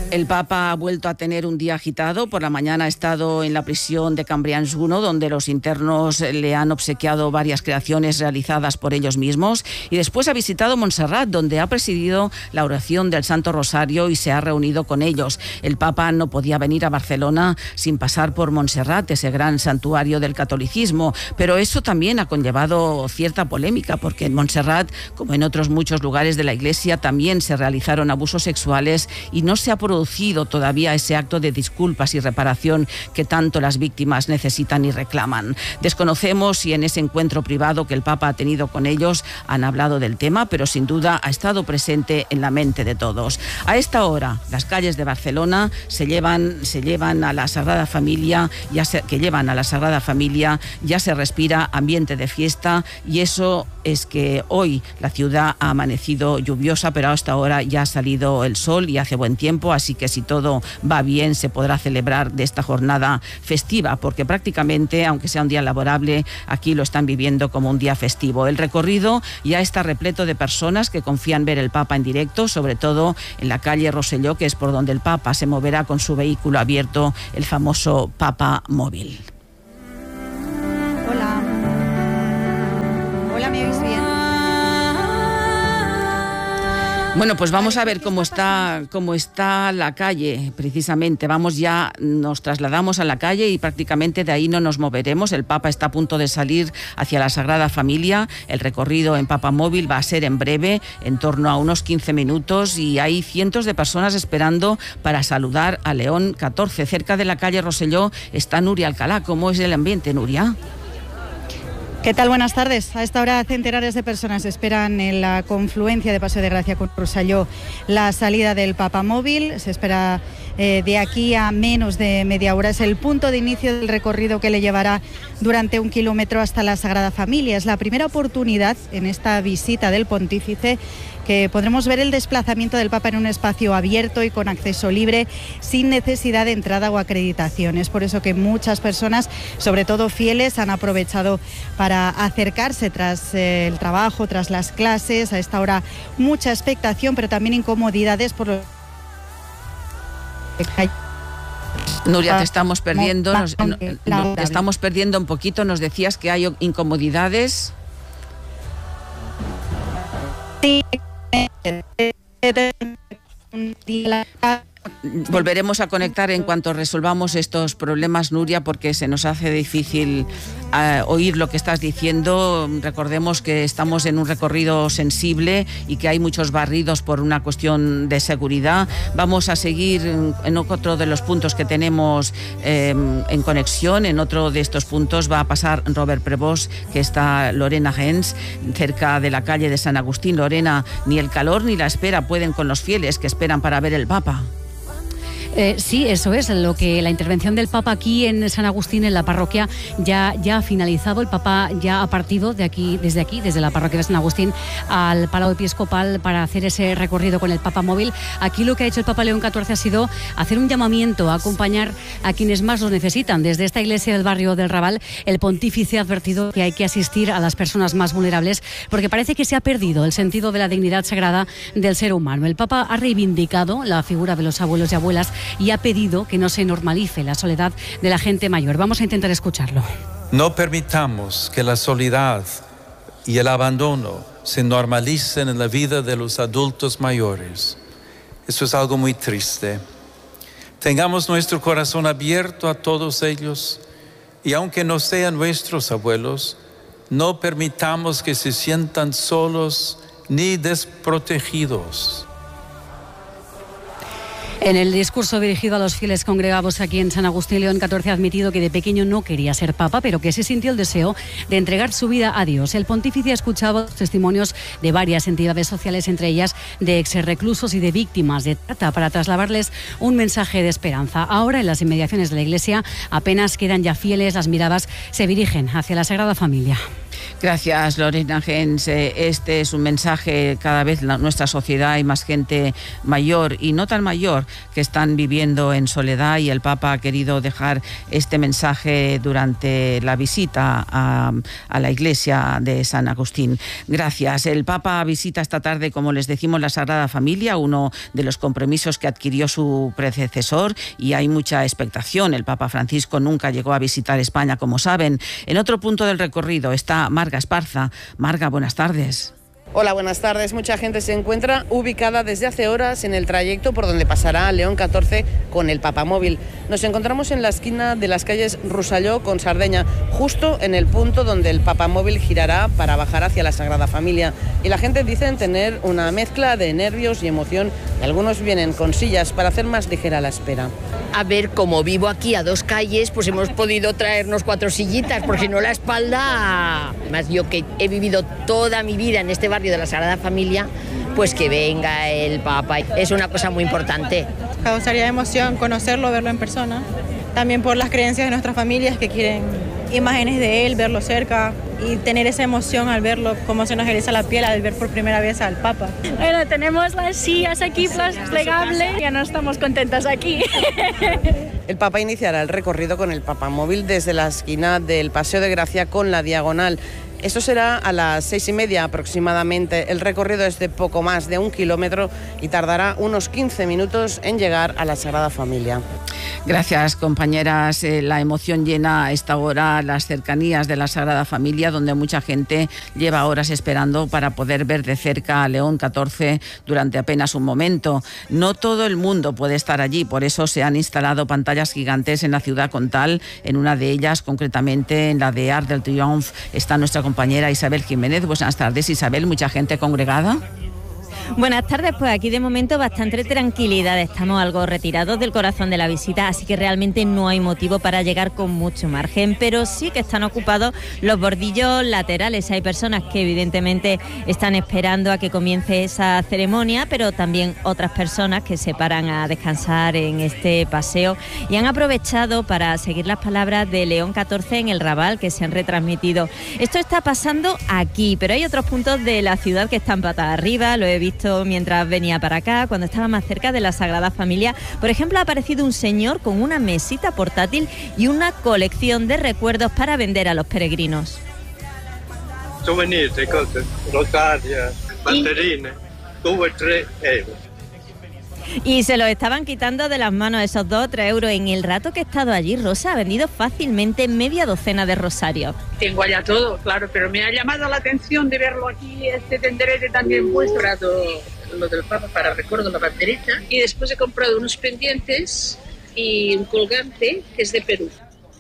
El Papa ha vuelto a tener un día agitado. Por la mañana ha estado en la prisión de Cambrians 1, donde los internos le han obsequiado varias creaciones realizadas por ellos mismos. Y después ha visitado Montserrat, donde ha presidido la oración del Santo Rosario y se ha reunido con ellos. El Papa no podía venir a Barcelona sin pasar por Montserrat, ese gran santuario del catolicismo. Pero eso también ha conllevado cierta polémica, porque en Montserrat, como en otros muchos lugares de la Iglesia, también se realizaron abusos sexuales y no se ha producido todavía ese acto de disculpas y reparación que tanto las víctimas necesitan y reclaman. Desconocemos si en ese encuentro privado que el Papa ha tenido con ellos han hablado del tema, pero sin duda ha estado presente en la mente de todos. A esta hora, las calles de Barcelona se llevan a la Sagrada Familia, ya se respira ambiente de fiesta, y eso es que hoy la ciudad ha amanecido lluviosa, pero hasta ahora ya ha salido el sol y hace buen tiempo, así que si todo va bien se podrá celebrar de esta jornada festiva, porque prácticamente, aunque sea un día laborable, aquí lo están viviendo como un día festivo. El recorrido ya está repleto de personas que confían ver el Papa en directo, sobre todo en la calle Rosselló, que es por donde el Papa se moverá con su vehículo abierto, el famoso Papa Móvil. Hola, ¿me oís bien? Bueno, pues vamos a ver cómo está la calle, precisamente. Nos trasladamos a la calle y prácticamente de ahí no nos moveremos. El Papa está a punto de salir hacia la Sagrada Familia. El recorrido en Papa Móvil va a ser en breve, en torno a unos 15 minutos, y hay cientos de personas esperando para saludar a León XIV. Cerca de la calle Rosselló está Nuria Alcalá. ¿Cómo es el ambiente, Nuria? ¿Qué tal? Buenas tardes. A esta hora centenares de personas esperan en la confluencia de Paseo de Gracia con Rosselló la salida del Papa Móvil. Se espera de aquí a menos de media hora. Es el punto de inicio del recorrido que le llevará durante 1 kilómetro hasta la Sagrada Familia. Es la primera oportunidad en esta visita del pontífice que podremos ver el desplazamiento del Papa en un espacio abierto y con acceso libre, sin necesidad de entrada o acreditación. Es por eso que muchas personas, sobre todo fieles, han aprovechado para acercarse tras el trabajo, tras las clases. A esta hora mucha expectación, pero también incomodidades por los... Nuria, te estamos perdiendo, te estamos perdiendo un poquito. Nos decías que hay incomodidades. Sí. Volveremos a conectar en cuanto resolvamos estos problemas, Nuria, porque se nos hace difícil oír lo que estás diciendo. Recordemos que estamos en un recorrido sensible y que hay muchos barridos por una cuestión de seguridad. Vamos a seguir en otro de los puntos que tenemos en conexión. En otro de estos puntos va a pasar Robert Prevost, que está Lorena Gens, cerca de la calle de San Agustín. Lorena, ni el calor ni la espera pueden con los fieles que esperan para ver el Papa. Sí, eso es lo que la intervención del Papa aquí en San Agustín, en la parroquia, ya ha finalizado. El Papa ya ha partido desde la parroquia de San Agustín al Palau Episcopal para hacer ese recorrido con el Papa Móvil. Aquí lo que ha hecho el Papa León XIV ha sido hacer un llamamiento a acompañar a quienes más lo necesitan. Desde esta iglesia del barrio del Raval, el pontífice ha advertido que hay que asistir a las personas más vulnerables, porque parece que se ha perdido el sentido de la dignidad sagrada del ser humano. El Papa ha reivindicado la figura de los abuelos y abuelas y ha pedido que no se normalice la soledad de la gente mayor. Vamos a intentar escucharlo. No permitamos que la soledad y el abandono se normalicen en la vida de los adultos mayores. Eso es algo muy triste. Tengamos nuestro corazón abierto a todos ellos, y aunque no sean nuestros abuelos, no permitamos que se sientan solos ni desprotegidos. En el discurso dirigido a los fieles congregados aquí en San Agustín, León XIV ha admitido que de pequeño no quería ser papa, pero que se sintió el deseo de entregar su vida a Dios. El pontífice ha escuchado testimonios de varias entidades sociales, entre ellas de exreclusos y de víctimas de trata, para trasladarles un mensaje de esperanza. Ahora, en las inmediaciones de la iglesia, apenas quedan ya fieles. Las miradas se dirigen hacia la Sagrada Familia. Gracias, Lorena Gens. Este es un mensaje, cada vez en nuestra sociedad hay más gente mayor y no tan mayor que están viviendo en soledad, y el Papa ha querido dejar este mensaje durante la visita a la iglesia de San Agustín. Gracias. El Papa visita esta tarde, como les decimos, la Sagrada Familia, uno de los compromisos que adquirió su predecesor, y hay mucha expectación. El Papa Francisco nunca llegó a visitar España, como saben. En otro punto del recorrido está Marga Esparza. Marga, buenas tardes. Hola, buenas tardes. Mucha gente se encuentra ubicada desde hace horas en el trayecto por donde pasará León XIV con el Papamóvil. Nos encontramos en la esquina de las calles Rosselló con Sardeña, justo en el punto donde el Papamóvil girará para bajar hacia la Sagrada Familia. Y la gente dice tener una mezcla de nervios y emoción, y algunos vienen con sillas para hacer más ligera la espera. A ver, como vivo aquí a 2 calles, pues hemos podido traernos 4 sillitas, porque si no la espalda... Además, yo que he vivido toda mi vida en este barrio de la Sagrada Familia, pues que venga el Papa es una cosa muy importante. Causaría emoción conocerlo, verlo en persona. También por las creencias de nuestras familias que quieren imágenes de él, verlo cerca y tener esa emoción al verlo, cómo se nos eriza la piel al ver por primera vez al Papa. Bueno, tenemos las sillas aquí plegables, ya no estamos contentas aquí. El Papa iniciará el recorrido con el Papamóvil desde la esquina del Paseo de Gracia con la Diagonal. Eso será a las 6:30 aproximadamente. El recorrido es de poco más de 1 kilómetro y tardará unos 15 minutos en llegar a la Sagrada Familia. Gracias, compañeras. La emoción llena a esta hora las cercanías de la Sagrada Familia, donde mucha gente lleva horas esperando para poder ver de cerca a León XIV durante apenas un momento. No todo el mundo puede estar allí, por eso se han instalado pantallas gigantes en la ciudad condal. En una de ellas, concretamente en la de Arc de Triomphe, está nuestra compañera Isabel Jiménez. Buenas tardes, Isabel. ¿Mucha gente congregada? Buenas tardes, pues aquí de momento bastante tranquilidad, estamos algo retirados del corazón de la visita, así que realmente no hay motivo para llegar con mucho margen, pero sí que están ocupados los bordillos laterales. Hay personas que evidentemente están esperando a que comience esa ceremonia, pero también otras personas que se paran a descansar en este paseo y han aprovechado para seguir las palabras de León XIV en el Raval, que se han retransmitido. Esto está pasando aquí, pero hay otros puntos de la ciudad que están patas arriba. Lo he visto mientras venía para acá, cuando estaba más cerca de la Sagrada Familia. Por ejemplo, ha aparecido un señor con una mesita portátil y una colección de recuerdos para vender a los peregrinos. Souvenirs, cosas, rosarias, banderines, tuve 3 euros. Y se los estaban quitando de las manos esos 2 o 3 euros. En el rato que he estado allí, Rosa, ha vendido fácilmente media docena de rosarios. Tengo allá todo, claro, pero me ha llamado la atención de verlo aquí, este tenderete también puesto, lo del Papa para recuerdo, la banderita. Y después he comprado unos pendientes y un colgante que es de Perú.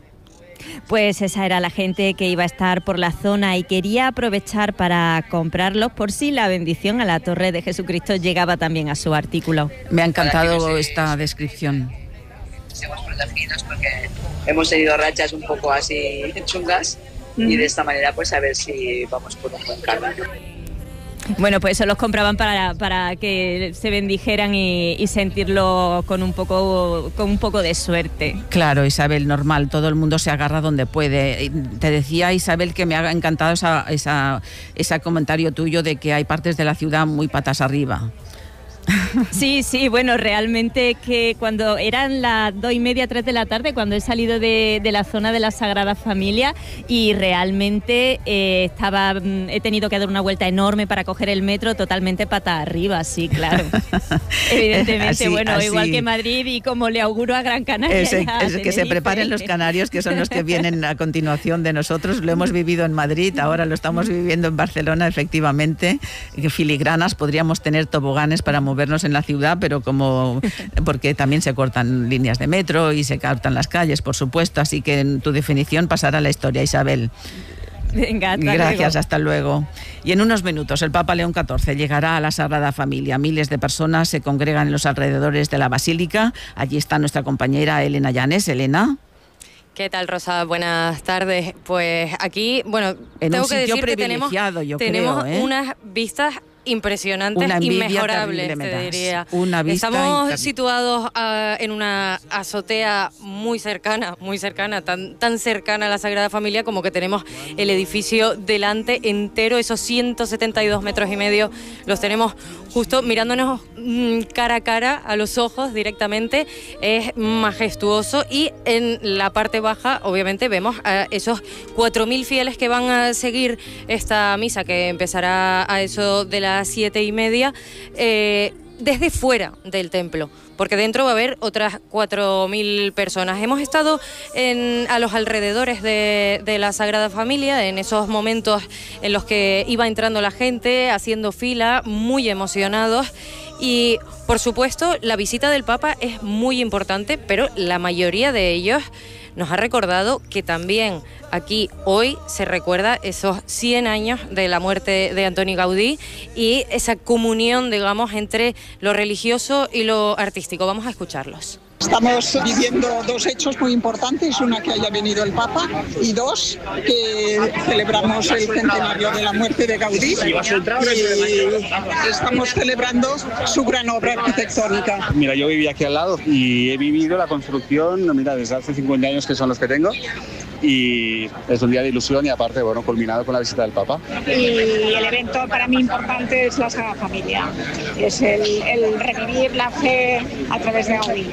Pues esa era la gente que iba a estar por la zona y quería aprovechar para comprarlos por si la bendición a la Torre de Jesucristo llegaba también a su artículo. Me ha encantado esta descripción. Estamos protegidos porque hemos tenido rachas un poco así chungas y de esta manera pues a ver si vamos por un buen camino. Bueno, pues eso los compraban para que se bendijeran y sentirlo con un poco de suerte. Claro, Isabel, normal, todo el mundo se agarra donde puede. Te decía, Isabel, que me ha encantado ese comentario tuyo de que hay partes de la ciudad muy patas arriba. Sí, bueno, realmente que cuando eran las 2:30, 3 de la tarde, cuando he salido de la zona de la Sagrada Familia y realmente he tenido que dar una vuelta enorme para coger el metro, totalmente pata arriba, sí, claro. Evidentemente, así, bueno, así. Igual que Madrid y como le auguro a Gran Canaria. Que se preparen los canarios, que son los que vienen a continuación de nosotros. Lo hemos vivido en Madrid, ahora lo estamos viviendo en Barcelona, efectivamente. Filigranas, podríamos tener toboganes para movernos en la ciudad, pero porque también se cortan líneas de metro y se cortan las calles, por supuesto, así que en tu definición pasará la historia, Isabel. Venga, gracias, luego. Hasta luego. Y en unos minutos el Papa León XIV llegará a la Sagrada Familia. Miles de personas se congregan en los alrededores de la Basílica. Allí está nuestra compañera Elena Llanes. Elena. ¿Qué tal, Rosa? Buenas tardes. Pues aquí, bueno, en tengo un que sitio decir que tenemos unas vistas impresionantes, una inmejorables, te diría. Estamos situados en una azotea muy cercana, tan cercana a la Sagrada Familia como que tenemos el edificio delante entero, esos 172 metros y medio, los tenemos justo mirándonos cara a cara, a los ojos directamente. Es majestuoso, y en la parte baja obviamente vemos a esos 4.000 fieles que van a seguir esta misa, que empezará a eso de las 7:30, desde fuera del templo, porque dentro va a haber otras 4.000 personas. Hemos estado a los alrededores de la Sagrada Familia, en esos momentos en los que iba entrando la gente, haciendo fila, muy emocionados. Y, por supuesto, la visita del Papa es muy importante, pero la mayoría de ellos nos ha recordado que también aquí hoy se recuerda esos 100 años de la muerte de Antoni Gaudí y esa comunión, digamos, entre lo religioso y lo artístico. Vamos a escucharlos. Estamos viviendo dos hechos muy importantes, una que haya venido el Papa y dos que celebramos el centenario de la muerte de Gaudí y estamos celebrando su gran obra arquitectónica. Mira, yo viví aquí al lado y he vivido la construcción, mira, desde hace 50 años que son los que tengo, y es un día de ilusión y aparte, bueno, culminado con la visita del Papa. Y el evento para mí importante es la Sagrada Familia, es el revivir la fe a través de Gaudí.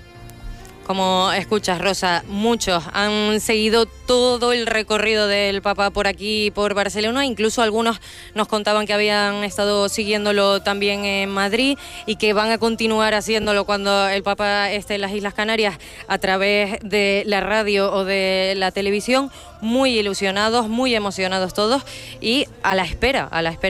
Como escuchas, Rosa, muchos han seguido todo el recorrido del Papa por aquí, por Barcelona. Incluso algunos nos contaban que habían estado siguiéndolo también en Madrid y que van a continuar haciéndolo cuando el Papa esté en las Islas Canarias a través de la radio o de la televisión. Muy ilusionados, muy emocionados todos, y a la espera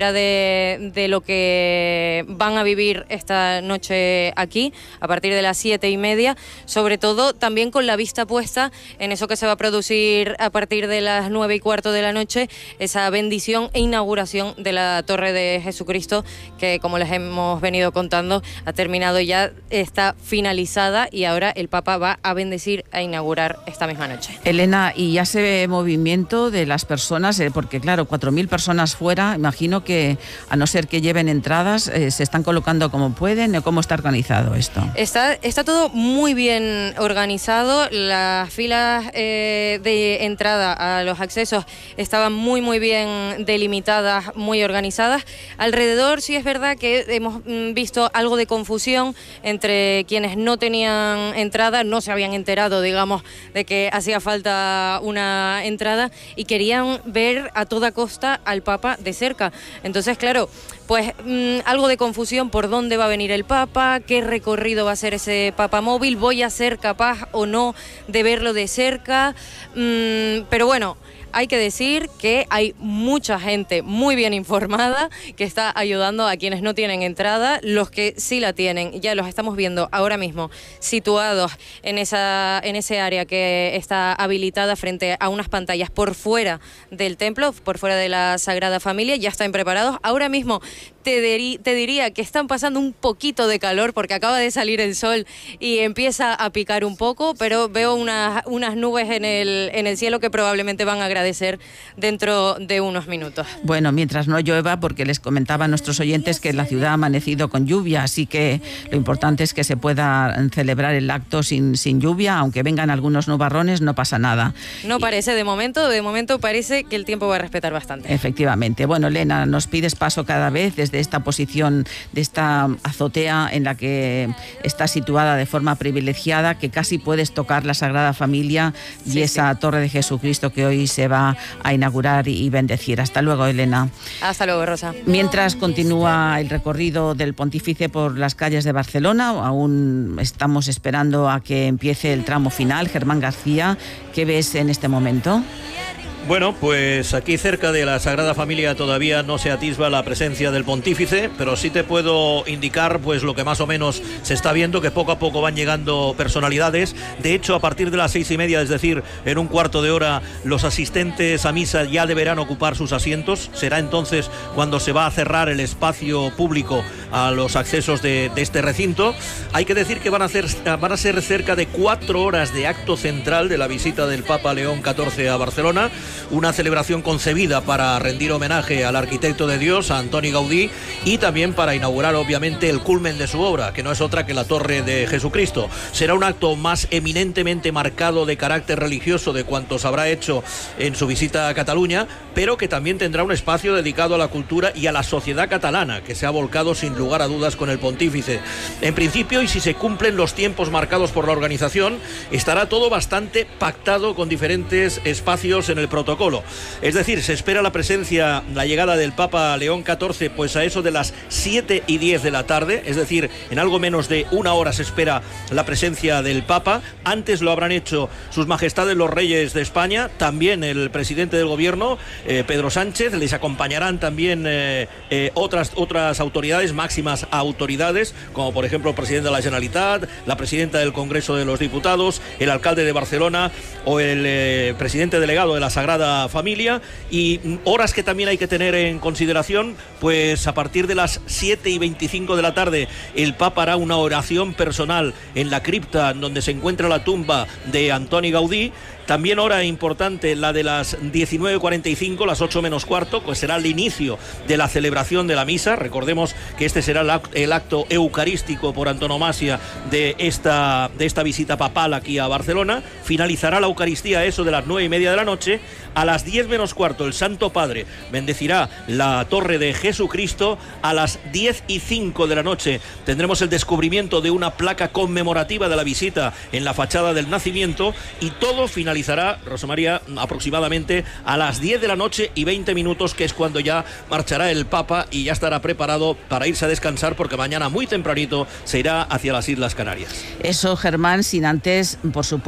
de lo que van a vivir esta noche aquí a partir de las 7:30, sobre todo también con la vista puesta en eso que se va a producir a partir de las 9:15 de la noche, esa bendición e inauguración de la Torre de Jesucristo, que, como les hemos venido contando, ha terminado ya, está finalizada, y ahora el Papa va a bendecir e inaugurar esta misma noche. Elena, y ya se ve movimiento de las personas, porque claro, 4.000 personas fuera, imagino que a no ser que lleven entradas, se están colocando como pueden. ¿Cómo está organizado esto? Está todo muy bien organizado. Las filas de entrada a los accesos estaban muy bien delimitadas, muy organizadas. Alrededor sí es verdad que hemos visto algo de confusión entre quienes no tenían entrada, no se habían enterado, digamos, de que hacía falta una entrada y querían ver a toda costa al Papa de cerca. Entonces, claro, pues algo de confusión por dónde va a venir el Papa, qué recorrido va a ser ese Papa móvil, voy a ser capaz o no de verlo de cerca, pero bueno, hay que decir que hay mucha gente muy bien informada que está ayudando a quienes no tienen entrada. Los que sí la tienen, ya los estamos viendo ahora mismo situados en ese área que está habilitada frente a unas pantallas por fuera del templo, por fuera de la Sagrada Familia. Ya están preparados. Ahora mismo te diría que están pasando un poquito de calor porque acaba de salir el sol y empieza a picar un poco, pero veo unas nubes en el cielo que probablemente van a agradecer dentro de unos minutos. Bueno, mientras no llueva, porque les comentaba a nuestros oyentes que la ciudad ha amanecido con lluvia, así que lo importante es que se pueda celebrar el acto sin lluvia, aunque vengan algunos nubarrones, no pasa nada. No parece de momento parece que el tiempo va a respetar bastante. Efectivamente. Bueno, Elena, nos pides paso cada vez desde esta posición de esta azotea en la que está situada de forma privilegiada, que casi puedes tocar la Sagrada Familia y esa Torre de Jesucristo que hoy se va a inaugurar y bendecir. Hasta luego, Elena. Hasta luego, Rosa. Mientras continúa el recorrido del pontífice por las calles de Barcelona, aún estamos esperando a que empiece el tramo final. Germán García, ¿qué ves en este momento? Bueno, pues aquí cerca de la Sagrada Familia todavía no se atisba la presencia del pontífice, pero sí te puedo indicar pues lo que más o menos se está viendo, que poco a poco van llegando personalidades. De hecho, a partir de las 6:30, es decir, en un cuarto de hora, los asistentes a misa ya deberán ocupar sus asientos. Será entonces cuando se va a cerrar el espacio público a los accesos de este recinto. Hay que decir que van a ser cerca de 4 horas de acto central de la visita del Papa León XIV a Barcelona. una celebración concebida para rendir homenaje al arquitecto de Dios, a Antoni Gaudí, y también para inaugurar obviamente el culmen de su obra, que no es otra que la Torre de Jesucristo. Será un acto más eminentemente marcado de carácter religioso de cuantos habrá hecho en su visita a Cataluña, pero que también tendrá un espacio dedicado a la cultura y a la sociedad catalana, que se ha volcado sin lugar a dudas con el pontífice. En principio, y si se cumplen los tiempos marcados por la organización, estará todo bastante pactado con diferentes espacios en el protocolo. Es decir, se espera la llegada del Papa León XIV pues a eso de las 7:10 de la tarde, es decir, en algo menos de una hora se espera la presencia del Papa. Antes lo habrán hecho sus majestades los reyes de España, también el presidente del gobierno, Pedro Sánchez. Les acompañarán también otras autoridades, máximas autoridades, como por ejemplo el presidente de la Generalitat, la presidenta del Congreso de los Diputados, el alcalde de Barcelona o el presidente delegado de la Sagrada Familia. Y horas que también hay que tener en consideración, pues a partir de las 7:25 de la tarde el Papa hará una oración personal en la cripta donde se encuentra la tumba de Antoni Gaudí. También hora importante la de las 19:45, las 8 menos cuarto, pues será el inicio de la celebración de la misa. Recordemos que este será el acto eucarístico por antonomasia de esta visita papal aquí a Barcelona. Finalizará la Eucaristía a eso de las 9:30 de la noche. A las 10 menos cuarto el Santo Padre bendecirá la Torre de Jesucristo. A las 10:05 de la noche tendremos el descubrimiento de una placa conmemorativa de la visita en la fachada del nacimiento, y todo finalizará, Rosa María, aproximadamente a las 10 de la noche y 20 minutos, que es cuando ya marchará el Papa y ya estará preparado para irse a descansar, porque mañana muy tempranito se irá hacia las Islas Canarias. Eso, Germán, sin antes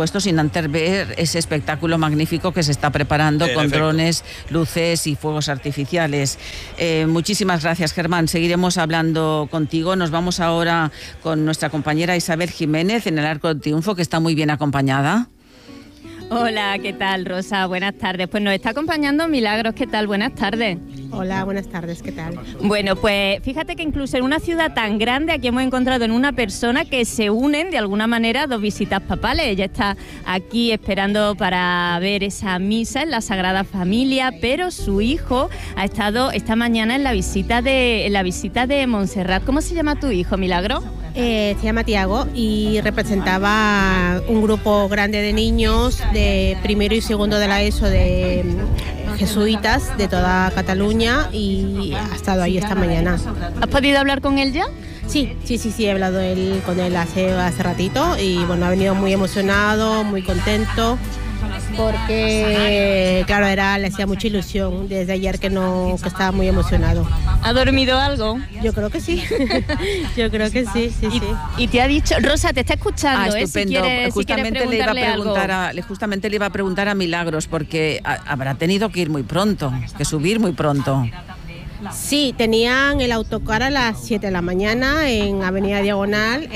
ver ese espectáculo magnífico que se está preparando con drones, luces y fuegos artificiales. Muchísimas gracias, Germán. Seguiremos hablando contigo. Nos vamos ahora con nuestra compañera Isabel Jiménez en el Arco del Triunfo, que está muy bien acompañada. Hola, ¿qué tal, Rosa? Buenas tardes. Pues nos está acompañando Milagros. ¿Qué tal? Buenas tardes. Hola, buenas tardes. ¿Qué tal? Bueno, pues fíjate que incluso en una ciudad tan grande aquí hemos encontrado en una persona que se unen de alguna manera dos visitas papales. Ella está aquí esperando para ver esa misa en la Sagrada Familia, pero su hijo ha estado esta mañana en la visita de Montserrat. ¿Cómo se llama tu hijo, Milagro? Se llama Tiago y representaba un grupo grande de niños de primero y segundo de la ESO de jesuitas de toda Cataluña, y ha estado ahí esta mañana. ¿Has podido hablar con él ya? Sí, he hablado con él hace ratito, y bueno, ha venido muy emocionado, muy contento, porque claro, le hacía mucha ilusión desde ayer que estaba muy emocionado. ¿Ha dormido algo? Yo creo que sí. Yo creo que sí. Y te ha dicho, Rosa, te está escuchando, estupendo. Justamente le iba a preguntar a Milagros, porque habrá tenido que ir muy pronto, que subir muy pronto. Sí, tenían el autocar a las 7 de la mañana en Avenida Diagonal,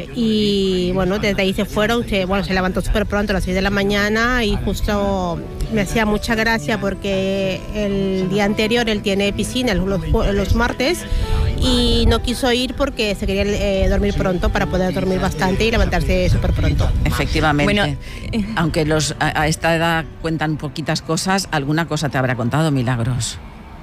y bueno, desde ahí se fueron. Se levantó súper pronto a las 6 de la mañana, y justo me hacía mucha gracia porque el día anterior él tiene piscina los martes, y no quiso ir porque se quería dormir pronto para poder dormir bastante y levantarse súper pronto. Efectivamente. Bueno, aunque a esta edad cuentan poquitas cosas, alguna cosa te habrá contado, Milagros.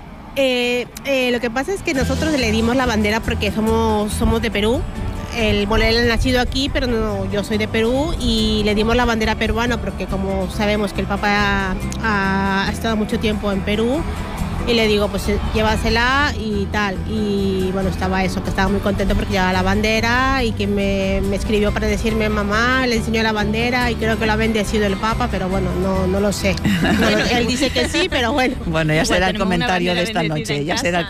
Lo que pasa es que nosotros le dimos la bandera porque somos de Perú. Él ha nacido aquí, pero no, yo soy de Perú, y le dimos la bandera peruana porque, como sabemos que el Papa ha estado mucho tiempo en Perú, y le digo, pues llévasela y tal. Y bueno, que estaba muy contento porque llevaba la bandera, y que me escribió para decirme: mamá, le enseñó la bandera y creo que la ha bendecido el Papa, pero bueno, no lo sé. Él dice que sí, pero bueno. Bueno, ya será el comentario de esta noche.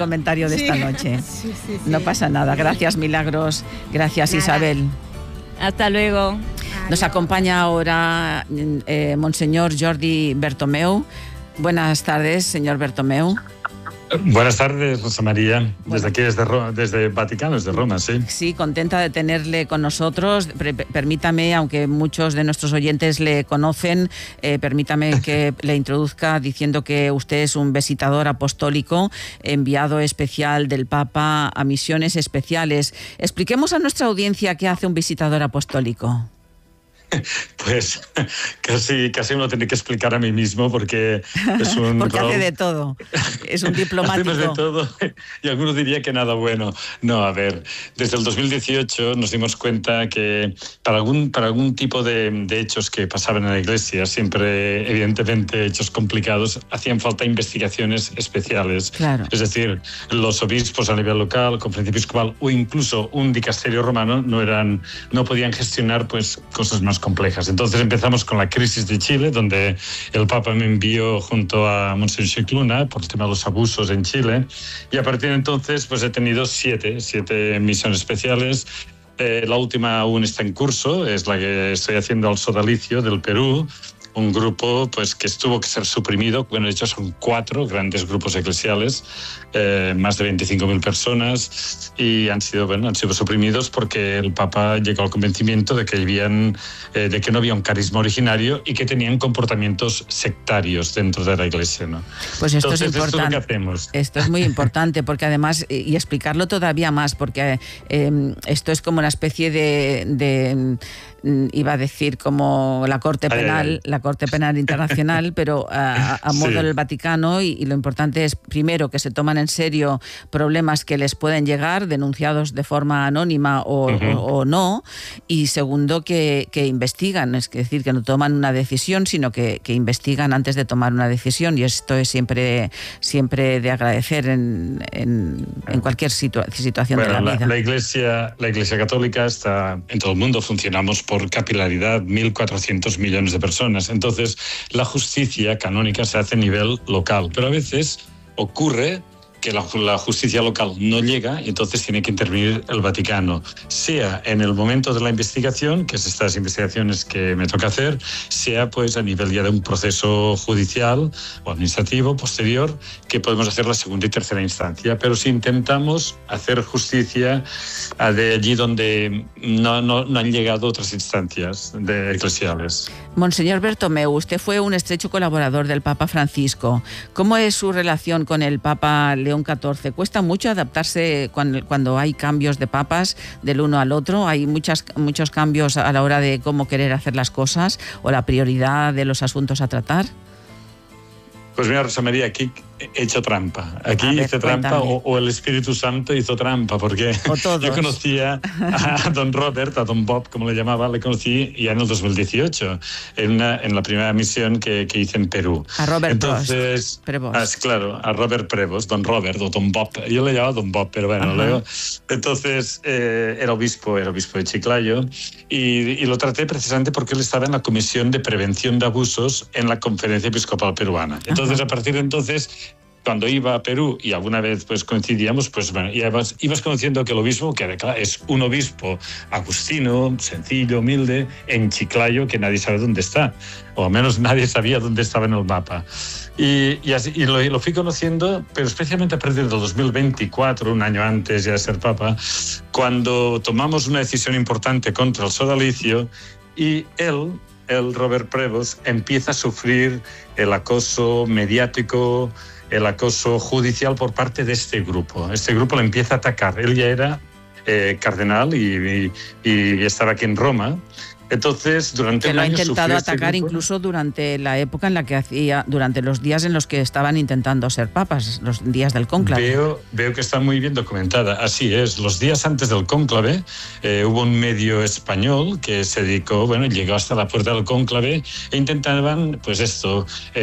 Sí. No pasa nada. Gracias, Milagros. Gracias, nada. Isabel. Hasta luego. Nos acompaña ahora Monseñor Jordi Bertomeu. Buenas tardes, señor Bertomeu. Buenas tardes, Rosa María. Desde aquí, desde Vaticano, desde Roma, sí. Sí, contenta de tenerle con nosotros. Permítame, aunque muchos de nuestros oyentes le conocen, permítame que le introduzca diciendo que usted es un visitador apostólico, enviado especial del Papa a misiones especiales. Expliquemos a nuestra audiencia qué hace un visitador apostólico. Pues casi me lo tengo que explicar a mí mismo porque es un porque rol... hace de todo, es un diplomático. Hacemos de todo y algunos diría que nada bueno. No, a ver, desde el 2018 nos dimos cuenta que para algún tipo de hechos que pasaban en la Iglesia, siempre evidentemente hechos complicados, hacían falta investigaciones especiales. Claro. Es decir, los obispos a nivel local, conferencia episcopal o incluso un dicasterio romano no podían gestionar pues cosas más complejas. Entonces empezamos con la crisis de Chile, donde el Papa me envió junto a Monseñor Scicluna por el tema de los abusos en Chile, y a partir de entonces pues he tenido siete misiones especiales. La última aún está en curso, es la que estoy haciendo al Sodalicio del Perú, un grupo pues que tuvo que ser suprimido. Bueno, de hecho son 4 grandes grupos eclesiales, más de 25.000 personas, y han sido suprimidos porque el Papa llegó al convencimiento de que no había un carisma originario y que tenían comportamientos sectarios dentro de la Iglesia, ¿no? Pues esto Entonces, es importante. Esto es lo que hacemos. Esto es muy importante porque además, y explicarlo todavía más, porque esto es como una especie de iba a decir como la Corte Penal, la Corte Penal Internacional, pero a modo del Vaticano, y lo importante es, primero, que se toman en serio problemas que les pueden llegar, denunciados de forma anónima o no, y segundo, que investigan, es decir, que no toman una decisión, sino que investigan antes de tomar una decisión, y esto es siempre de agradecer en cualquier situación de la vida. La Iglesia Católica está en todo el mundo, funcionamos por capilaridad, 1.400 millones de personas. Entonces, la justicia canónica se hace a nivel local, pero a veces ocurre que la justicia local no llega y entonces tiene que intervenir el Vaticano, sea en el momento de la investigación, que es estas investigaciones que me toca hacer, sea pues a nivel ya de un proceso judicial o administrativo posterior, que podemos hacer la segunda y tercera instancia. Pero si intentamos hacer justicia de allí donde no han llegado otras instancias eclesiales. Monseñor Bertomeu, usted fue un estrecho colaborador del Papa Francisco. ¿Cómo es su relación con el Papa León XIV? ¿Cuesta mucho adaptarse cuando hay cambios de papas del uno al otro? ¿Hay muchos cambios a la hora de cómo querer hacer las cosas o la prioridad de los asuntos a tratar? Pues mira, Rosa María, aquí he hecho trampa. Aquí hice trampa o el Espíritu Santo hizo trampa, porque yo conocía a don Robert, a don Bob, como le llamaba, le conocí ya en el 2018, en la primera misión que hice en Perú. A Robert Prevost. Claro, a Robert Prevost, don Robert o don Bob. Yo le llamaba don Bob, pero bueno, luego... Entonces, era obispo de Chiclayo, y lo traté precisamente porque él estaba en la Comisión de Prevención de Abusos en la Conferencia Episcopal Peruana. Entonces, a partir de entonces, cuando iba a Perú y alguna vez pues coincidíamos, pues bueno, ibas conociendo que el obispo, que es un obispo agustino, sencillo, humilde, en Chiclayo, que nadie sabe dónde está, o al menos nadie sabía dónde estaba en el mapa. Y lo fui conociendo, pero especialmente a partir del 2024, un año antes ya de ser papa, cuando tomamos una decisión importante contra el sodalicio, y el Robert Prevost, empieza a sufrir el acoso mediático, el acoso judicial por parte de este grupo. Este grupo le empieza a atacar. Él ya era cardenal y estaba aquí en Roma. Entonces, durante un año lo ha intentado este atacar grupo. incluso durante la época en la que durante los días en los que estaban intentando ser papas, los días del cónclave. Veo que está muy bien documentada. Así es, los días antes del cónclave hubo un medio español que se dedicó, llegó hasta la puerta del cónclave e intentaban, pues esto,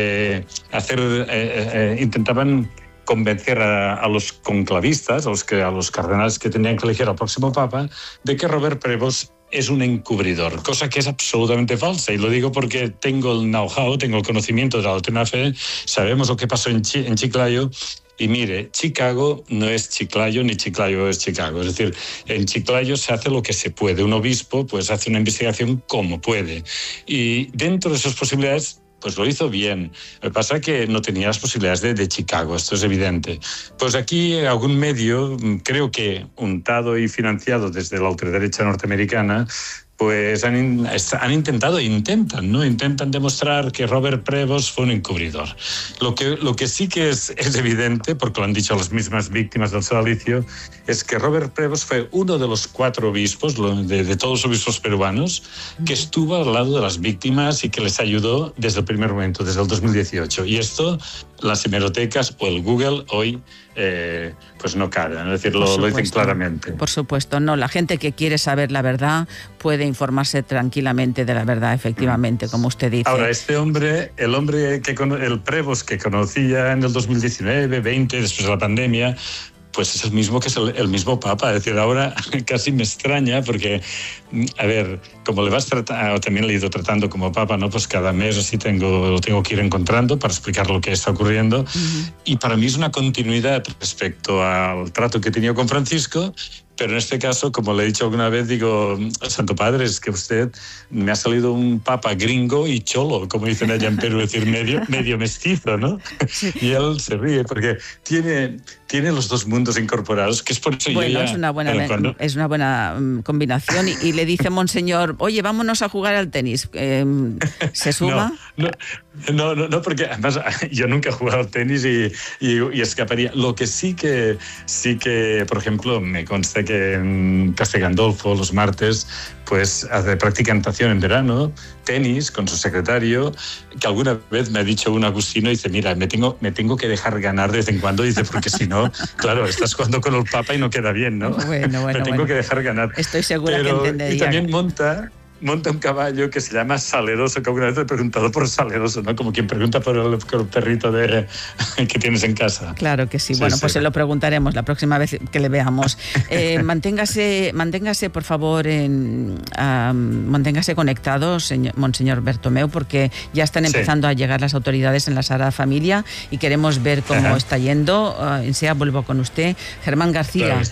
intentaban convencer a los conclavistas, a los cardenales que tenían que elegir al próximo papa, de que Robert Prevost es un encubridor, cosa que es absolutamente falsa, y lo digo porque tengo el know-how, tengo el conocimiento de la doctrina de fe, sabemos lo que pasó en Chiclayo, y mire, Chicago no es Chiclayo ni Chiclayo es Chicago, es decir, en Chiclayo se hace lo que se puede, un obispo pues hace una investigación como puede, y dentro de esas posibilidades pues lo hizo bien. Lo que pasa es que no tenía las posibilidades de Chicago, esto es evidente. Pues aquí algún medio, creo que untado y financiado desde la ultraderecha norteamericana, pues intentan demostrar que Robert Prevost fue un encubridor. Lo que sí que es evidente, porque lo han dicho las mismas víctimas del sodalicio, es que Robert Prevost fue uno de los 4 obispos, de todos los obispos peruanos, que estuvo al lado de las víctimas y que les ayudó desde el primer momento, desde el 2018. Y esto, las hemerotecas o el Google hoy pues no cabe, es decir, lo dicen claramente. Por supuesto, no, la gente que quiere saber la verdad puede informarse tranquilamente de la verdad, efectivamente, como usted dice. Ahora, el Prevost que conocía en el 2019, 20, después de la pandemia, pues es el mismo que es el mismo Papa. Es decir, ahora casi me extraña porque, a ver, como le vas tratando, también le he ido tratando como Papa, ¿no? Pues cada mes así lo tengo que ir encontrando para explicar lo que está ocurriendo. Y para mí es una continuidad respecto al trato que he tenido con Francisco. Pero en este caso, como le he dicho alguna vez, digo, Santo Padre, es que usted me ha salido un papa gringo y cholo, como dicen allá en Perú, es decir, medio mestizo, ¿no? Sí. Y él se ríe porque tiene los dos mundos incorporados, que es por eso bueno, yo ya... es una buena combinación. Y le dice Monseñor, oye, vámonos a jugar al tenis. ¿Se suma? No, porque además yo nunca he jugado al tenis y escaparía. Lo que sí que, por ejemplo, me consta que en Castel Gandolfo los martes pues practica natación en verano, tenis con su secretario, que alguna vez me ha dicho un agustino, dice, mira, me tengo que dejar ganar de vez en cuando, dice, porque si no, claro, estás jugando con el Papa y no queda bien, ¿no? Bueno, me tengo que dejar ganar. Estoy segura que entendería. Y también monta un caballo que se llama Saleroso, que alguna vez he preguntado por Saleroso, ¿no? Como quien pregunta por el perrito que tienes en casa. Claro que sí. Bueno, pues se lo preguntaremos la próxima vez que le veamos. Manténgase, por favor, manténgase conectado, Monseñor Bertomeu, porque ya están empezando a llegar las autoridades en la Sagrada Familia y queremos ver cómo está yendo. Enseguida vuelvo con usted. Germán García. Claro.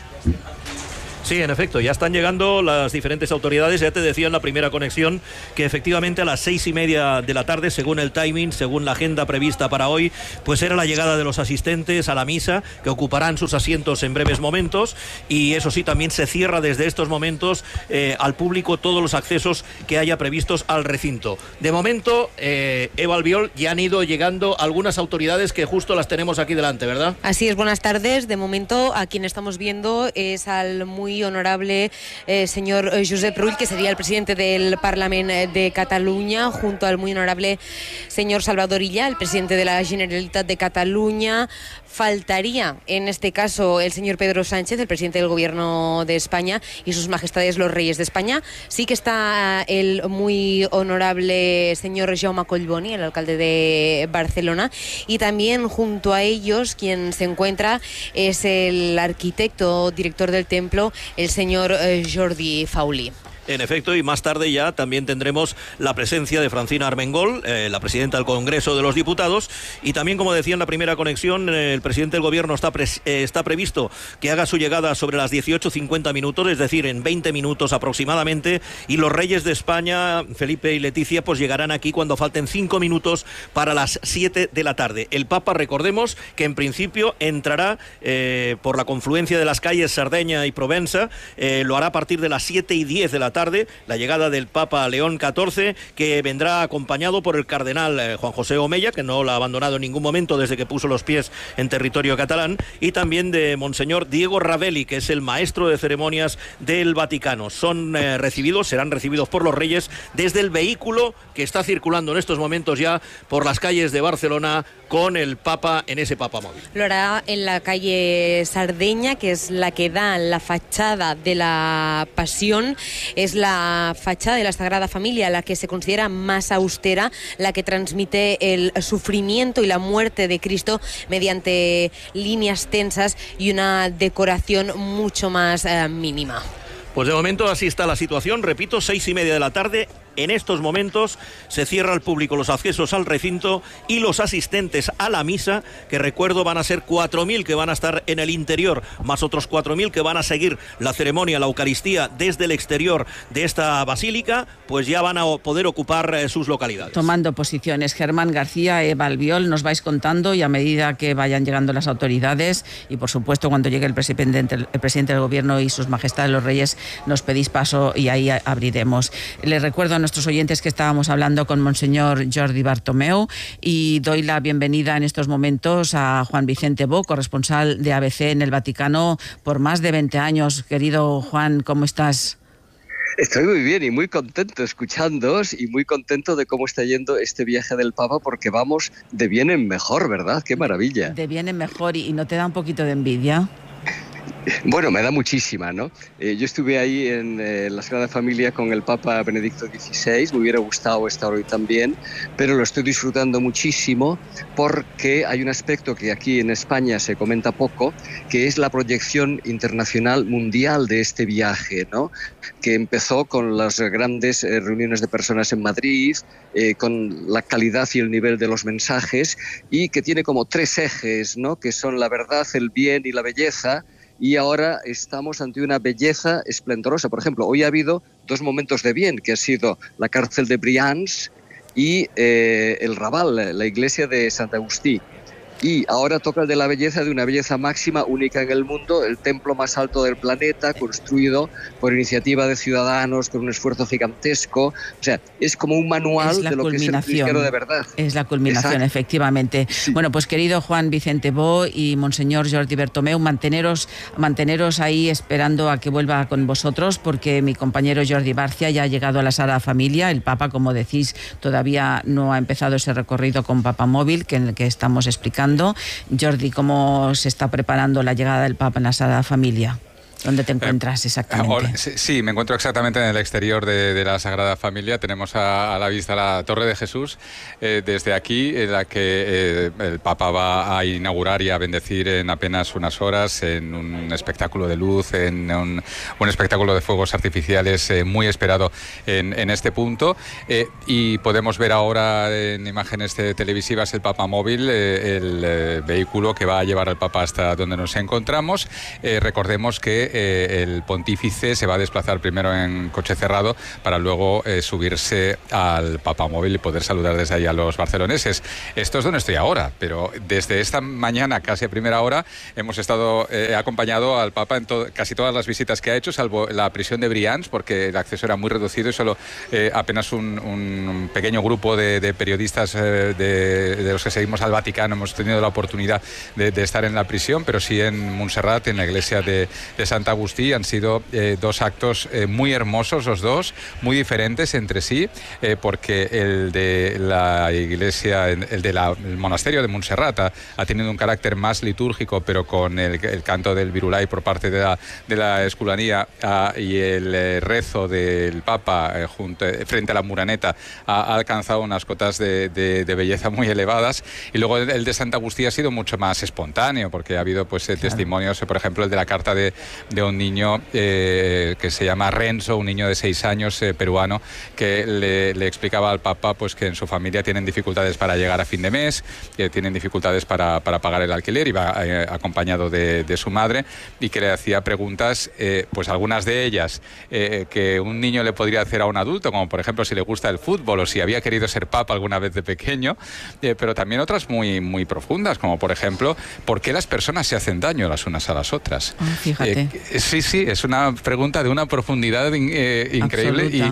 Sí, en efecto, ya están llegando las diferentes autoridades. Ya te decía en la primera conexión que efectivamente a las 6:30 de la tarde, según el timing, según la agenda prevista para hoy, pues era la llegada de los asistentes a la misa, que ocuparán sus asientos en breves momentos. Y eso sí, también se cierra desde estos momentos al público todos los accesos que haya previstos al recinto. De momento, Eva Albiol, ya han ido llegando algunas autoridades que justo las tenemos aquí delante, ¿verdad? Así es, buenas tardes. De momento, a quien estamos viendo es al muy honorable señor Josep Rull, que sería el presidente del Parlament de Cataluña, junto al muy honorable señor Salvador Illa, el presidente de la Generalitat de Cataluña. Faltaría en este caso el señor Pedro Sánchez, el presidente del Gobierno de España, y sus majestades los reyes de España. Sí que está el muy honorable señor Jaume Collboni, el alcalde de Barcelona, y también junto a ellos quien se encuentra es el arquitecto, director del templo, el señor Jordi Fauli. En efecto, y más tarde ya también tendremos la presencia de Francina Armengol, la presidenta del Congreso de los Diputados, y también, como decía en la primera conexión, el presidente del Gobierno está previsto que haga su llegada sobre las 18:50 minutos, es decir, en 20 minutos aproximadamente, y los reyes de España, Felipe y Leticia, pues llegarán aquí cuando falten 5 minutos para las 7 de la tarde. El Papa, recordemos, que en principio entrará por la confluencia de las calles Sardeña y Provenza, lo hará a partir de las 7:10 de la tarde, la llegada del Papa León XIV, que vendrá acompañado por el cardenal Juan José Omeya, que no lo ha abandonado en ningún momento desde que puso los pies en territorio catalán, y también de Monseñor Diego Ravelli, que es el maestro de ceremonias del Vaticano. Serán recibidos por los reyes desde el vehículo que está circulando en estos momentos ya por las calles de Barcelona con el Papa en ese Papa móvil. Lo hará en la calle Sardeña, que es la que da la fachada de la Pasión. Es la fachada de la Sagrada Familia, la que se considera más austera, la que transmite el sufrimiento y la muerte de Cristo mediante líneas tensas y una decoración mucho más mínima. Pues de momento así está la situación, repito, 6:30 de la tarde, En estos momentos se cierra al público los accesos al recinto y los asistentes a la misa, que recuerdo van a ser 4.000 que van a estar en el interior, más otros 4.000 que van a seguir la ceremonia, la Eucaristía, desde el exterior de esta basílica, pues ya van a poder ocupar sus localidades. Tomando posiciones, Germán García, Eva Albiol, nos vais contando y a medida que vayan llegando las autoridades y por supuesto cuando llegue el presidente del Gobierno y sus majestades los reyes, nos pedís paso y ahí abriremos. Les recuerdo a nuestros oyentes que estábamos hablando con Monseñor Jordi Bartomeu y doy la bienvenida en estos momentos a Juan Vicente Bo, corresponsal de ABC en el Vaticano por más de 20 años. Querido Juan, ¿cómo estás? Estoy muy bien y muy contento escuchándoos y muy contento de cómo está yendo este viaje del Papa, porque vamos de bien en mejor, ¿verdad? ¡Qué maravilla! De bien en mejor, ¿y no te da un poquito de envidia? Bueno, me da muchísima, ¿no? Yo estuve ahí en la Sagrada Familia con el Papa Benedicto XVI, me hubiera gustado estar hoy también, pero lo estoy disfrutando muchísimo porque hay un aspecto que aquí en España se comenta poco, que es la proyección internacional mundial de este viaje, ¿no? Que empezó con las grandes reuniones de personas en Madrid, con la calidad y el nivel de los mensajes, y que tiene como 3 ejes, ¿no? Que son la verdad, el bien y la belleza. Y ahora estamos ante una belleza esplendorosa. Por ejemplo, hoy ha habido 2 momentos de bien, que ha sido la cárcel de Brians y el Raval, la iglesia de Sant Agustí. Y ahora toca el de la belleza, de una belleza máxima, única en el mundo, el templo más alto del planeta, construido por iniciativa de ciudadanos, con un esfuerzo gigantesco. O sea, es como un manual de lo que es el cristiano de verdad. Es la culminación, exacto. Efectivamente. Sí. Bueno, pues querido Juan Vicente Bo y Monseñor Jordi Bartomeu, manteneros ahí esperando a que vuelva con vosotros, porque mi compañero Jordi Barcia ya ha llegado a la Sagrada Familia. El Papa, como decís, todavía no ha empezado ese recorrido con Papamóvil, en el que estamos explicando. Jordi, ¿cómo se está preparando la llegada del Papa en la Sagrada Familia? ¿Dónde te encuentras exactamente? Sí, me encuentro exactamente en el exterior de la Sagrada Familia. Tenemos a la vista la Torre de Jesús. Desde aquí, en la que el Papa va a inaugurar y a bendecir en apenas unas horas, en un espectáculo de luz, en un espectáculo de fuegos artificiales muy esperado en este punto. Y podemos ver ahora en imágenes televisivas el Papamóvil, el vehículo que va a llevar al Papa hasta donde nos encontramos. Recordemos que el pontífice se va a desplazar primero en coche cerrado para luego subirse al Papamóvil y poder saludar desde ahí a los barceloneses. Esto es donde estoy ahora, pero desde esta mañana, casi a primera hora, hemos estado acompañado al Papa en casi todas las visitas que ha hecho, salvo la prisión de Brians, porque el acceso era muy reducido y solo apenas un pequeño grupo de periodistas de los que seguimos al Vaticano hemos tenido la oportunidad de estar en la prisión, pero sí en Montserrat, en la iglesia de Sant Agustí. Han sido 2 actos muy hermosos, los dos, muy diferentes entre sí, porque el de la iglesia, el del monasterio de Montserrat ha tenido un carácter más litúrgico, pero con el canto del Virulai por parte de la esculanía y el rezo del Papa frente a la Muraneta ha alcanzado unas cotas de belleza muy elevadas. Y luego el de Sant Agustí ha sido mucho más espontáneo, porque ha habido testimonios, por ejemplo, el de la carta de un niño que se llama Renzo, un niño de 6 años peruano, que le explicaba al Papa que en su familia tienen dificultades para llegar a fin de mes, que tienen dificultades para pagar el alquiler, y va acompañado de su madre, y que le hacía preguntas, algunas de ellas que un niño le podría hacer a un adulto, como por ejemplo si le gusta el fútbol o si había querido ser Papa alguna vez de pequeño, pero también otras muy, muy profundas, como por ejemplo, ¿por qué las personas se hacen daño las unas a las otras? Fíjate. Sí, es una pregunta de una profundidad increíble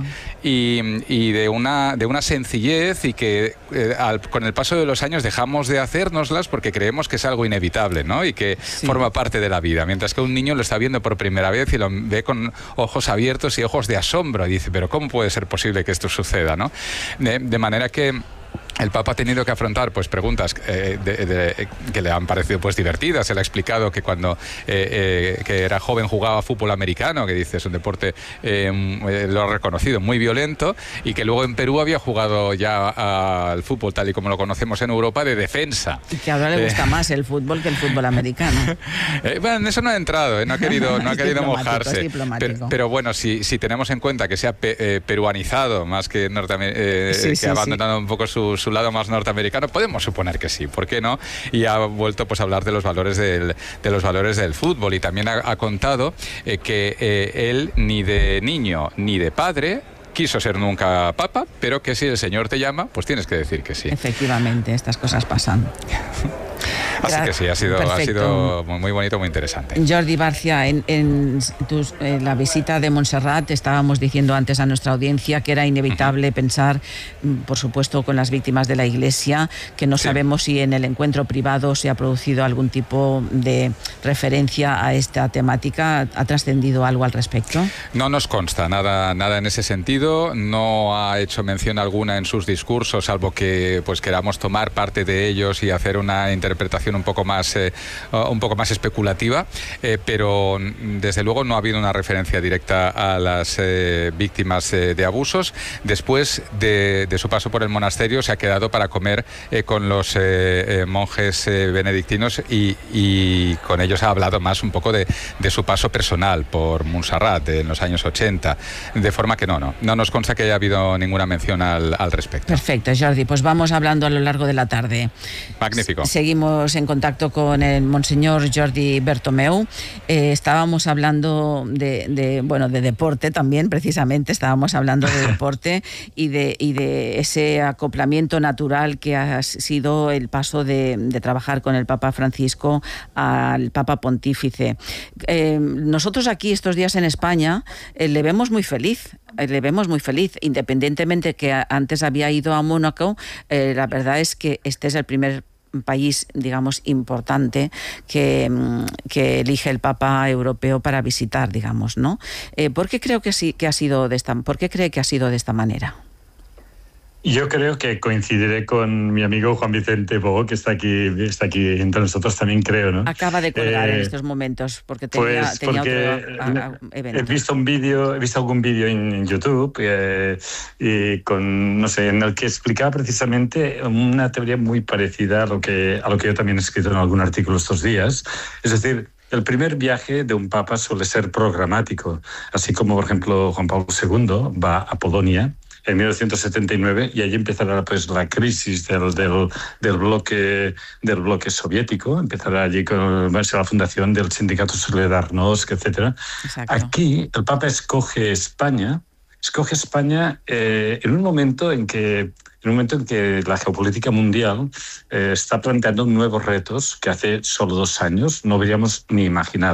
y de una sencillez, y que con el paso de los años dejamos de hacérnoslas porque creemos que es algo inevitable, ¿no? Y que forma parte de la vida, mientras que un niño lo está viendo por primera vez y lo ve con ojos abiertos y ojos de asombro y dice, pero ¿cómo puede ser posible que esto suceda, ¿no? De manera que el Papa ha tenido que afrontar pues preguntas que le han parecido pues divertidas. Él ha explicado que cuando que era joven jugaba fútbol americano, que dice es un deporte, lo ha reconocido, muy violento, y que luego en Perú había jugado ya al fútbol tal y como lo conocemos en Europa, de defensa. Y que ahora le gusta más el fútbol que el fútbol americano. Bueno, en eso no ha entrado, no ha querido mojarse. Pero bueno, si tenemos en cuenta que se ha peruanizado más que que ha abandonado un poco su lado más norteamericano, podemos suponer que sí, ¿por qué no? Y ha vuelto pues a hablar de los valores del fútbol, y también ha contado que él ni de niño ni de padre quiso ser nunca papa, pero que si el Señor te llama, pues tienes que decir que sí. Efectivamente, estas cosas pasan. Así que sí, ha sido muy bonito, muy interesante. Jordi Barcia, en la visita de Montserrat estábamos diciendo antes a nuestra audiencia que era inevitable pensar, por supuesto, con las víctimas de la Iglesia, que no sabemos si en el encuentro privado se ha producido algún tipo de referencia a esta temática. ¿Ha trascendido algo al respecto? No nos consta nada en ese sentido. No ha hecho mención alguna en sus discursos, salvo que pues queramos tomar parte de ellos y hacer una interpretación un poco más especulativa, pero desde luego no ha habido una referencia directa a las víctimas de abusos. Después de su paso por el monasterio se ha quedado para comer con los monjes benedictinos y con ellos ha hablado más un poco de su paso personal por Montserrat en los años 80, de forma que no nos consta que haya habido ninguna mención al respecto. Perfecto, Jordi, pues vamos hablando a lo largo de la tarde. Magnífico. Seguimos en contacto con el Monseñor Jordi Bertomeu. Estábamos hablando de deporte también, precisamente, estábamos hablando de deporte y de ese acoplamiento natural que ha sido el paso de trabajar con el Papa Francisco al Papa Pontífice. Nosotros aquí estos días en España le vemos muy feliz, independientemente que antes había ido a Mónaco. La verdad es que este es el primer país, digamos, importante que elige el Papa europeo para visitar, digamos, ¿no? ¿Por qué cree que ha sido de esta manera? Yo creo que coincidiré con mi amigo Juan Vicente Bo, que está aquí entre nosotros también, creo, ¿no? Acaba de colgar en estos momentos porque tenía otro evento. He visto algún vídeo en YouTube en el que explicaba precisamente una teoría muy parecida a lo que yo también he escrito en algún artículo estos días. Es decir, el primer viaje de un papa suele ser programático, así como, por ejemplo, Juan Pablo II va a Polonia en 1979 y allí empezará pues la crisis del bloque soviético, empezará allí con la fundación del sindicato Solidarnosc, etc. Exacto. Aquí el Papa escoge España en un momento en que la geopolítica mundial está planteando nuevos retos que hace solo 2 años no habríamos ni imaginado.